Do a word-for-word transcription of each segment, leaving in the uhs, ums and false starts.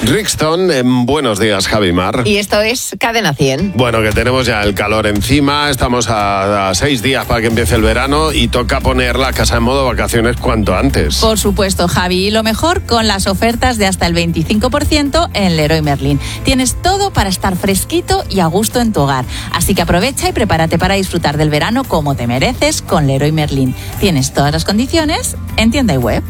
Rixton, en Buenos Días, Javi Mar. Y esto es Cadena cien. Bueno, que tenemos ya el calor encima, estamos a, a seis días para que empiece el verano y toca poner la casa en modo vacaciones cuanto antes. Por supuesto, Javi, y lo mejor con las ofertas de hasta el veinticinco por ciento en Leroy Merlin. Tienes todo para estar fresquito y a gusto en tu hogar. Así que aprovecha y prepárate para disfrutar del verano como te mereces con Leroy Merlin. Tienes todas las condiciones en tienda y web.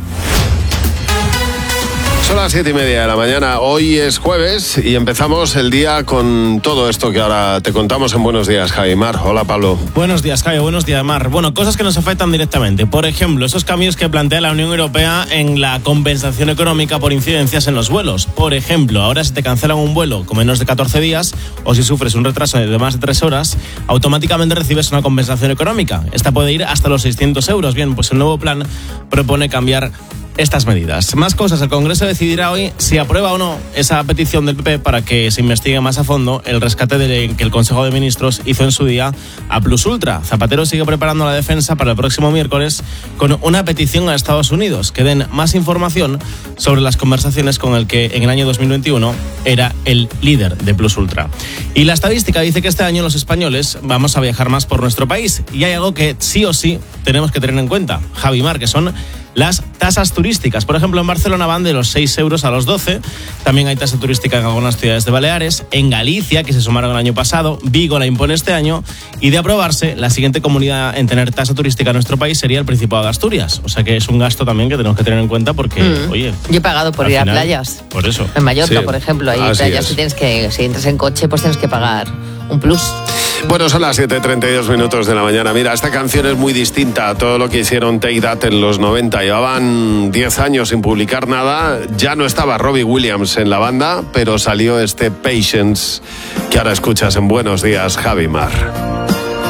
Son las siete y media de la mañana, hoy es jueves y empezamos el día con todo esto que ahora te contamos en Buenos Días, Javi Mar. Hola, Pablo. Buenos días, Javi, buenos días, Mar. Bueno, cosas que nos afectan directamente. Por ejemplo, esos cambios que plantea la Unión Europea en la compensación económica por incidencias en los vuelos. Por ejemplo, ahora si te cancelan un vuelo con menos de catorce días o si sufres un retraso de más de tres horas, automáticamente recibes una compensación económica. Esta puede ir hasta los seiscientos euros. Bien, pues el nuevo plan propone cambiar estas medidas. Más cosas. El Congreso decidirá hoy si aprueba o no esa petición del P P para que se investigue más a fondo el rescate de que el Consejo de Ministros hizo en su día a Plus Ultra. Zapatero sigue preparando la defensa para el próximo miércoles con una petición a Estados Unidos que den más información sobre las conversaciones con el que en el año dos mil veintiuno era el líder de Plus Ultra. Y la estadística dice que este año los españoles vamos a viajar más por nuestro país y hay algo que sí o sí tenemos que tener en cuenta, Javi Mar, que son las tasas turísticas. Por ejemplo, en Barcelona van de los seis euros a los doce. También hay tasa turística en algunas ciudades de Baleares. En Galicia, que se sumaron el año pasado. Vigo la impone este año. Y de aprobarse, la siguiente comunidad en tener tasa turística en nuestro país sería el Principado de Asturias. O sea que es un gasto también que tenemos que tener en cuenta porque, mm. oye... Yo he pagado por ir final, a playas. Por eso. En Mallorca, sí. por ejemplo. Hay Así playas es. que tienes que... Si entras en coche, pues tienes que pagar un plus. Bueno, son las siete y treinta y dos minutos de la mañana. Mira, esta canción es muy distinta a todo lo que hicieron Take That en los noventa. Llevaban diez años sin publicar nada. Ya no estaba Robbie Williams en la banda, pero salió este Patience que ahora escuchas en Buenos Días, Javi Mar.